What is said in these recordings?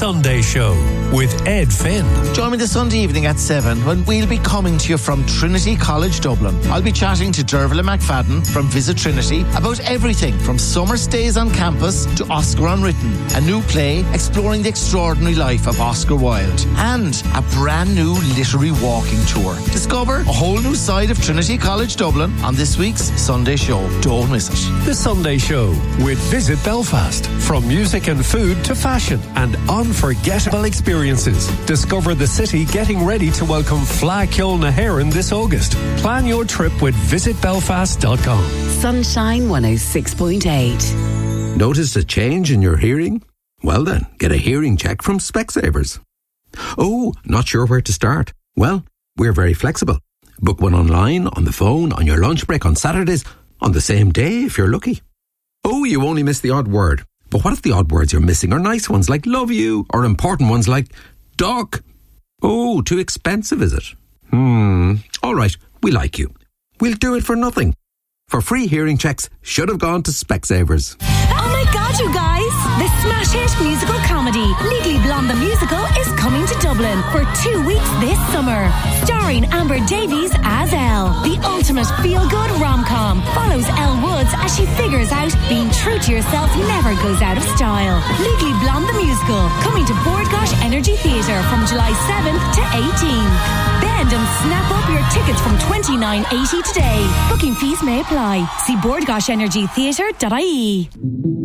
Sunday Show with Ed Finn. Join me this Sunday evening at 7 when we'll be coming to you from Trinity College Dublin. I'll be chatting to Dervla McFadden from Visit Trinity about everything from summer stays on campus to Oscar Unwritten, a new play exploring the extraordinary life of Oscar Wilde, and a brand new literary walking tour. Discover a whole new side of Trinity College Dublin on this week's Sunday Show. Don't miss it. The Sunday Show with Visit Belfast. From music and food to fashion and unforgettable experiences. Discover the city getting ready to welcome Fleadh Cheoil na hÉireann this August. Plan your trip with visitbelfast.com. Sunshine 106.8. Noticed a change in your hearing? Well then, get a hearing check from Specsavers. Oh, not sure where to start? Well, we're very flexible. Book one online, on the phone, on your lunch break, on Saturdays, on the same day if you're lucky. Oh, you only missed the odd word. But what if the odd words you're missing are nice ones like love you, or important ones like dog? Oh, too expensive, is it? All right, we like you. We'll do it for nothing. For free hearing checks, should have gone to Specsavers. Oh my God, you guys! The smash hit musical comedy Legally Blonde the Musical is coming to Dublin for 2 weeks this summer. Starring Amber Davies as Elle, the ultimate feel-good rom-com follows Elle Woods as she figures out being true to yourself never goes out of style. Legally Blonde the Musical, coming to Bord Gáis Energy Theatre from July 7th to 18th. Bend and snap up your tickets from $29.80 today. Booking fees may apply. See bordgaishenergytheatre.ie.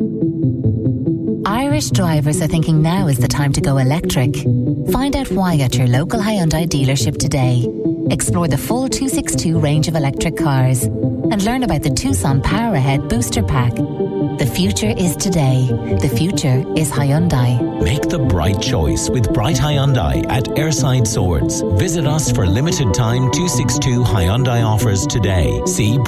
Irish drivers are thinking now is the time to go electric. Find out why at your local Hyundai dealership today. Explore the full 262 range of electric cars and learn about the Tucson Power Ahead Booster Pack. The future is today. The future is Hyundai. Make the bright choice with Bright Hyundai at Airside Swords. Visit us for limited time 262 Hyundai offers today. See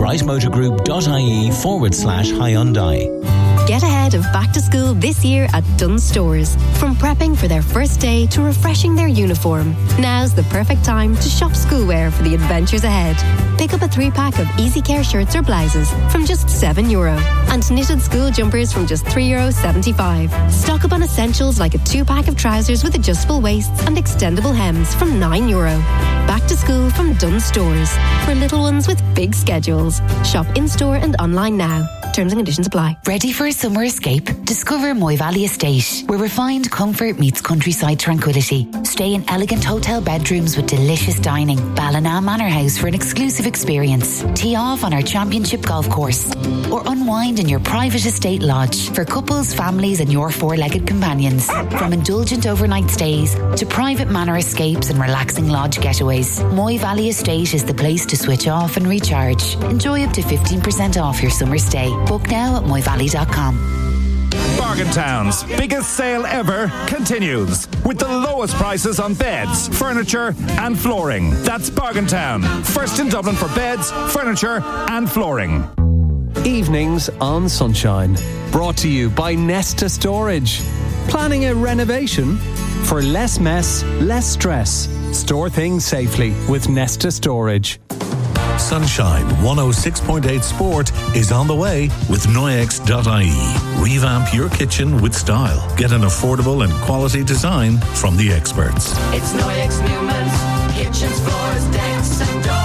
brightmotorgroup.ie/Hyundai. Get ahead of back to school this year at Dunnes Stores. From prepping for their first day to refreshing their uniform, now's the perfect time to shop schoolwear for the adventures ahead. Pick up a 3-pack of Easy Care shirts or blouses from just €7 and knitted school jumpers from just €3.75. Stock up on essentials like a 2-pack of trousers with adjustable waists and extendable hems from €9. Back to school from Dunnes Stores for little ones with big schedules. Shop in-store and online now. Terms and conditions apply. Ready for a summer escape? Discover Moy Valley Estate, where refined comfort meets countryside tranquility. Stay in elegant hotel bedrooms with delicious dining. Ballina Manor House for an exclusive experience. Tee off on our championship golf course. Or unwind in your private estate lodge for couples, families and your four-legged companions. From indulgent overnight stays to private manor escapes and relaxing lodge getaways, Moy Valley Estate is the place to switch off and recharge. Enjoy up to 15% off your summer stay. Book now at moyvalley.com. Bargain Town's biggest sale ever continues with the lowest prices on beds, furniture and flooring. That's Bargain Town, first in Dublin for beds, furniture and flooring. Evenings on Sunshine, brought to you by Nesta Storage. Planning a renovation? For less mess, less stress. Store things safely with Nesta Storage. Sunshine 106.8 Sport is on the way with Noyex.ie. Revamp your kitchen with style. Get an affordable and quality design from the experts. It's Noyex Newman's kitchens, floors, decks and doors.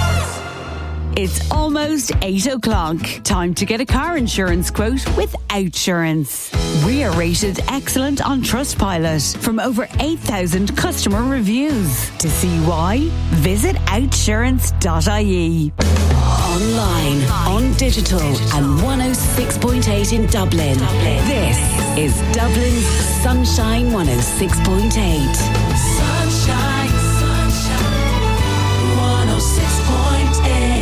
It's almost 8 o'clock. Time to get a car insurance quote with Outsurance. We are rated excellent on Trustpilot from over 8,000 customer reviews. To see why, visit outsurance.ie. Online, on digital, and 106.8 in Dublin. This is Dublin's Sunshine 106.8. Sunshine, sunshine, 106.8.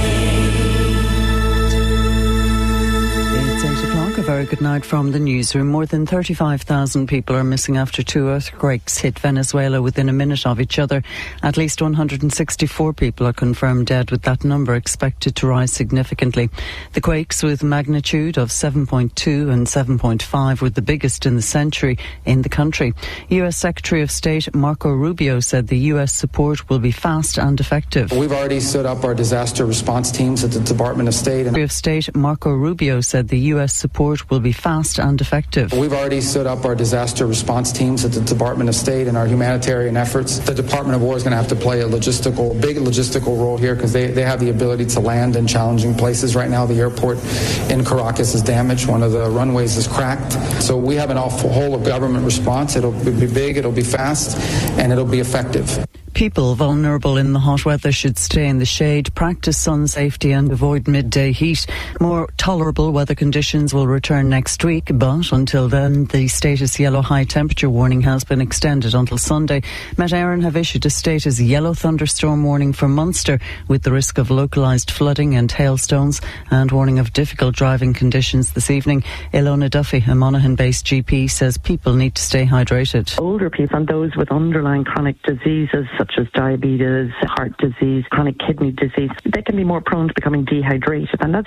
It's 8 o'clock. A very good night from the newsroom. More than 35,000 people are missing after 2 earthquakes hit Venezuela within a minute of each other. At least 164 people are confirmed dead, with that number expected to rise significantly. The quakes with magnitude of 7.2 and 7.5 were the biggest in the century in the country. U.S. Secretary of State Marco Rubio said the U.S. support will be fast and effective. We've already stood up our disaster response teams at the Department of State. Secretary of State Marco Rubio said the U.S. support support will be fast and effective. We've already stood up our disaster response teams at the Department of State and our humanitarian efforts. The Department of War is going to have to play a big logistical role here because they have the ability to land in challenging places. Right now, the airport in Caracas is damaged. One of the runways is cracked. So we have an whole of government response. It'll be big, it'll be fast, and it'll be effective. People vulnerable in the hot weather should stay in the shade, practice sun safety and avoid midday heat. More tolerable weather conditions will return next week, but until then the status yellow high temperature warning has been extended until Sunday. Met Éireann have issued a status yellow thunderstorm warning for Munster with the risk of localised flooding and hailstones and warning of difficult driving conditions this evening. Ilona Duffy, a Monaghan-based GP, says people need to stay hydrated. Older people and those with underlying chronic diseases such as diabetes, heart disease, chronic kidney disease, they can be more prone to becoming dehydrated, and that's